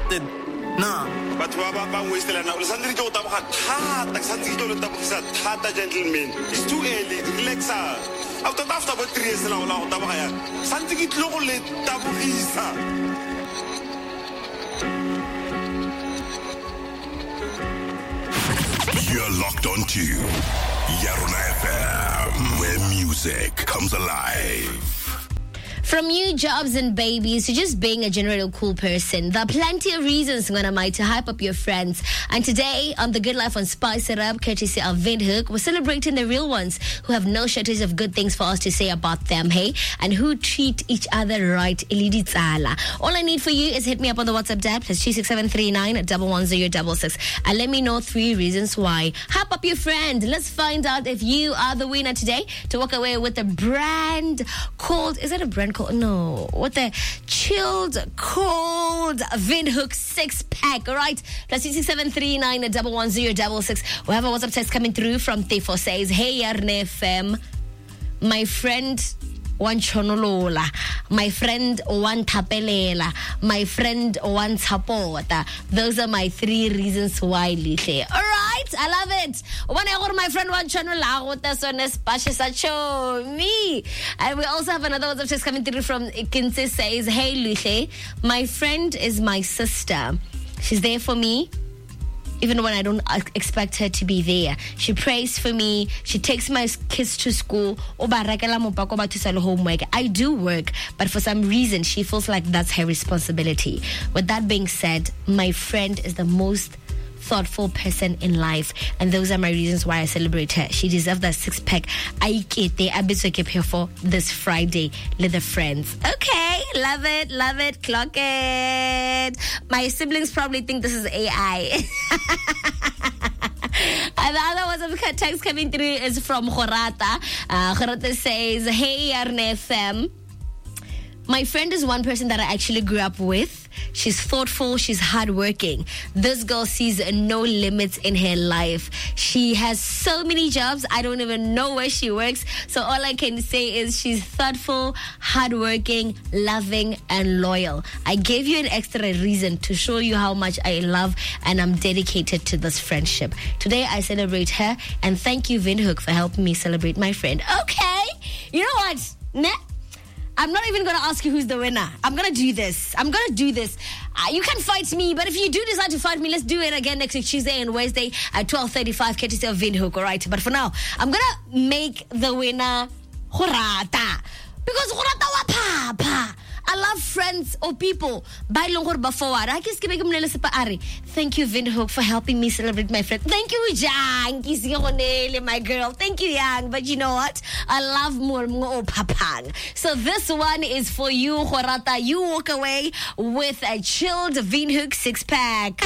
started. Nah. But bang wasted now. Sandri jo tabaga thata, sandri jo tabagisa thata gentlemen. It's too early. Relax. After about 3 years now tabaga ya. Sandri tlo le tabagisa. You're locked on to Yarona FM, where music comes alive. From new jobs and babies to just being a general cool person, there are plenty of reasons to hype up your friends. And today on The Good Life on Spice It Up, courtesy of Windhoek, we're celebrating the real ones who have no shortage of good things for us to say about them, hey? And who treat each other right. All I need for you is hit me up on the WhatsApp tab, plus 26739 11066, and let me know 3 reasons why. Hype up your friend. Let's find out if you are the winner today to walk away with a brand called, is it a brand called? No, what the chilled cold Windhoek 6-pack, all right? Plus 26739 11066. We have a WhatsApp text coming through from Tefo, says, hey Yarona FM, my friend one chonolola, my friend one tapelela, my friend one tapota. Those are my 3 reasons why, Lihle. All right, I love it. When I go to my friend one chonolola, that's on me. And we also have another WhatsApp text coming through from Kinse, says, hey Lihle, my friend is my sister. She's there for me even when I don't expect her to be there. She prays for me. She takes my kids to school. Homework. I do work, but for some reason, she feels like that's her responsibility. With that being said, my friend is the most thoughtful person in life, and those are my reasons why I celebrate her. She deserves that 6-pack. I keep here for this Friday. Leather friends. Okay, love it, clock it. My siblings probably think this is AI. And the other WhatsApp text coming through is from Khorata. Khorata says, hey Yarona FM, my friend is one person that I actually grew up with. She's thoughtful. She's hardworking. This girl sees no limits in her life. She has so many jobs. I don't even know where she works. So all I can say is she's thoughtful, hardworking, loving, and loyal. I gave you an extra reason to show you how much I love and I'm dedicated to this friendship. Today I celebrate her, and thank you, Windhoek, for helping me celebrate my friend. Okay. You know what? I'm not even going to ask you who's the winner. I'm going to do this. You can fight me, but if you do decide to fight me, let's do it again next week, Tuesday and Wednesday at 12:35, courtesy of Windhoek, all right? But for now, I'm going to make the winner Khorata. Because Khorata wa papa. I love friends or people. Thank you, Windhoek, for helping me celebrate my friend. Thank you, Jang, my girl. Thank you, Yang. But you know what? I love more papang. So this one is for you, Khorata. You walk away with a chilled Windhoek 6-pack.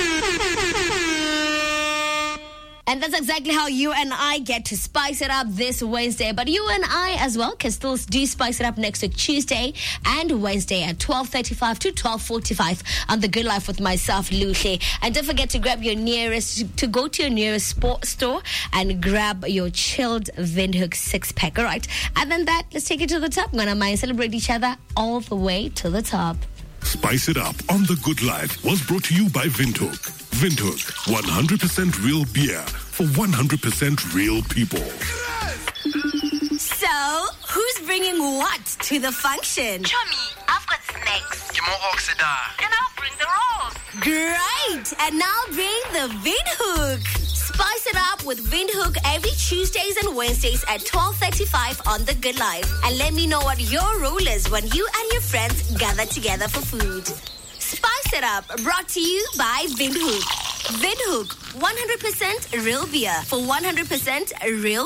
And that's exactly how you and I get to spice it up this Wednesday. But you and I as well can still do spice it up next week, Tuesday and Wednesday at 12:35 to 12:45 on The Good Life with myself, Luhle. And don't forget to go to your nearest sports store and grab your chilled Windhoek 6-pack. All right. And then that, let's take it to the top. We're going to celebrate each other all the way to the top. Spice It Up on The Good Life was brought to you by Windhoek. Windhoek, 100% real beer for 100% real people. So, who's bringing what to the function? Chummy, I've got snacks. And I'll bring the rolls. Great! And now bring the Windhoek. Spice it up with Windhoek every Tuesdays and Wednesdays at 12:35 on The Good Life. And let me know what your role is when you and your friends gather together for food. Spice it up, brought to you by Windhoek. Windhoek, 100% real beer for 100% real